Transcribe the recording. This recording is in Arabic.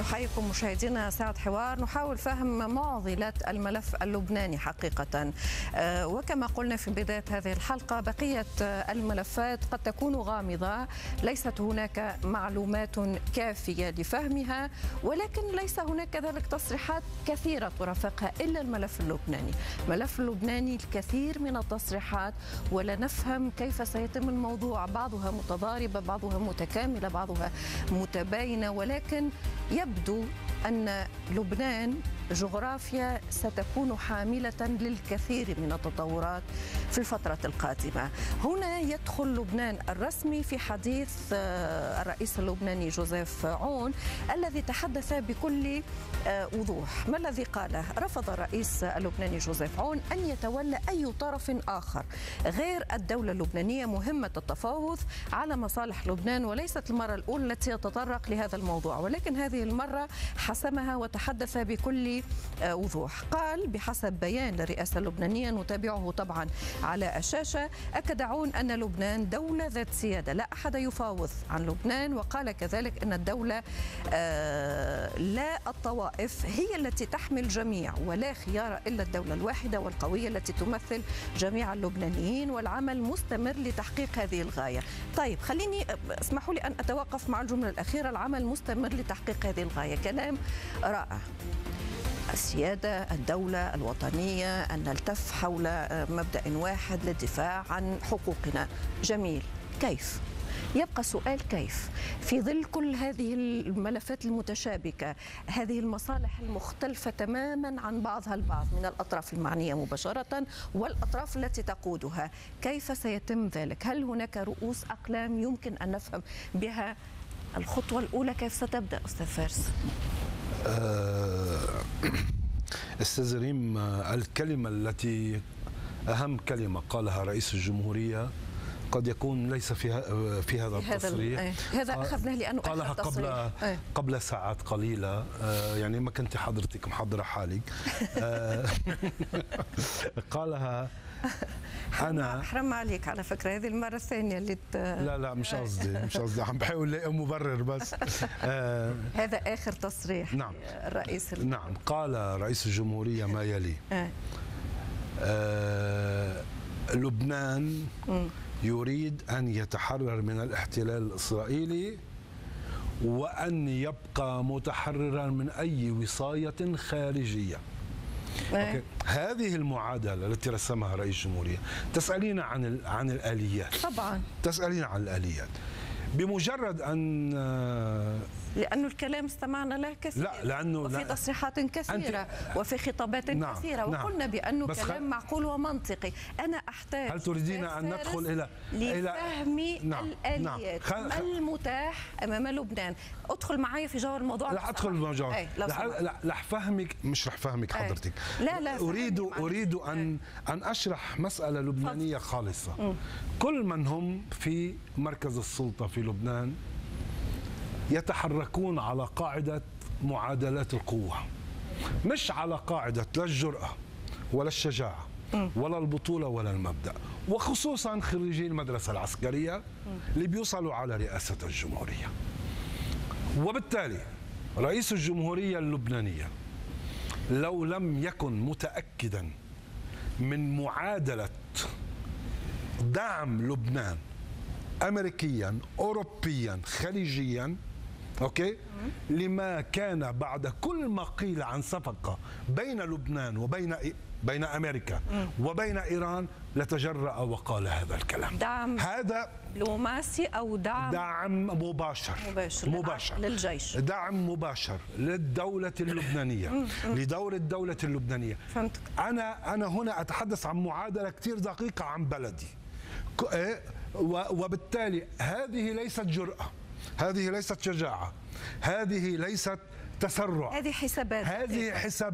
نحييكم مشاهدينا ساعة حوار نحاول فهم معضلة الملف اللبناني حقيقة. وكما قلنا في بداية هذه الحلقة بقية الملفات قد تكون غامضة، ليست هناك معلومات كافية لفهمها، ولكن ليس هناك كذلك تصريحات كثيرة ترافقها إلا الملف اللبناني. الملف اللبناني الكثير من التصريحات ولا نفهم كيف سيتم الموضوع، بعضها متضاربة، بعضها متكاملة، بعضها متباينة، ولكن يبدو أن لبنان جغرافيا ستكون حاملة للكثير من التطورات في الفترة القادمة. هنا يدخل لبنان الرسمي في حديث الرئيس اللبناني جوزيف عون الذي تحدث بكل وضوح. ما الذي قاله؟ رفض الرئيس اللبناني جوزيف عون أن يتولى أي طرف آخر غير الدولة اللبنانية مهمة التفاوض على مصالح لبنان، وليست المرة الأولى التي يتطرق لهذا الموضوع، ولكن هذه المرة حسمها وتحدث بكل وضوح. قال بحسب بيان للرئاسة اللبنانية نتابعه طبعا على الشاشة: أكد عون أن لبنان دولة ذات سيادة، لا أحد يفاوض عن لبنان. وقال كذلك أن الدولة لا الطوائف هي التي تحمي الجميع، ولا خيار إلا الدولة الواحدة والقوية التي تمثل جميع اللبنانيين، والعمل مستمر لتحقيق هذه الغاية. طيب خليني اسمحوا لي أن أتوقف مع الجملة الأخيرة: العمل مستمر لتحقيق هذه الغاية. كلام رائع. السيادة، الدولة الوطنية، أن نلتف حول مبدأ واحد للدفاع عن حقوقنا. جميل. كيف؟ يبقى سؤال كيف في ظل كل هذه الملفات المتشابكة، هذه المصالح المختلفة تماما عن بعضها البعض من الأطراف المعنية مباشرة والأطراف التي تقودها، كيف سيتم ذلك؟ هل هناك رؤوس أقلام يمكن أن نفهم بها الخطوة الأولى كيف ستبدأ أستاذ فارس؟ أستاذ ريم، الكلمة التي أهم كلمة قالها رئيس الجمهورية قد يكون ليس في هذا التصريح. هذا أخذناه لأنه قالها قبل ساعات قليلة، يعني ما كنت حضرتك محضرة حالك. قالها أنا حرام عليك على فكرة، هذه المرة الثانية اللي لا مش قصدي عم بحاول الاقي مبرر بس. هذا آخر تصريح. نعم. الرئيس نعم، قال رئيس الجمهورية ما يلي: لبنان يريد أن يتحرر من الاحتلال الإسرائيلي وأن يبقى متحررا من أي وصاية خارجية. أوكي. هذه المعادلة التي رسمها رئيس الجمهورية. تسألين عن الآليات. طبعا تسألين عن الآليات. بمجرد أن لأنه الكلام استمعنا له كثير، لا لأنه وفي تصريحات كثيرة وفي خطابات كثيرة، وقلنا بأنه كلام معقول ومنطقي. أنا أحتاج، هل تريدين أن ندخل لفهم الآليات؟ ما المتاح أمام لبنان؟ أدخل معي في جوهر الموضوع. لا أدخل في الموضوع. رح فهمك، مش رح فهمك حضرتك. لا أريد أن أشرح مسألة لبنانية خالصة. كل من هم في مركز السلطة في لبنان يتحركون على قاعدة معادلات القوة، مش على قاعدة لا الجرأة ولا الشجاعة ولا البطولة ولا المبدأ، وخصوصا خريجي المدرسة العسكرية اللي بيوصلوا على رئاسة الجمهورية. وبالتالي رئيس الجمهورية اللبنانية لو لم يكن متأكدا من معادلة دعم لبنان أمريكيا أوروبيا خليجيا، أوكي، لما كان بعد كل ما قيل عن صفقة بين لبنان وبين أمريكا وبين إيران لتجرأ وقال هذا الكلام. دعم هذا دبلوماسي أو دعم مباشر للجيش، دعم مباشر للدولة اللبنانية، لدور الدولة اللبنانية. فهمتك. أنا هنا أتحدث عن معادلة كثير دقيقة عن بلدي، وبالتالي هذه ليست جرأة، هذه ليست شجاعة، هذه ليست تسرع، هذه حسابات.